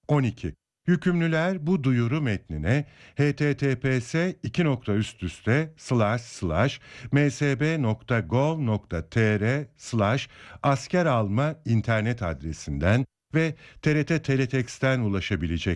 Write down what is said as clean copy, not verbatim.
12. Yükümlüler bu duyuru metnine https://msb.gov.tr/asker alma internet adresinden ve TRT Teletext'ten ulaşabilecekler.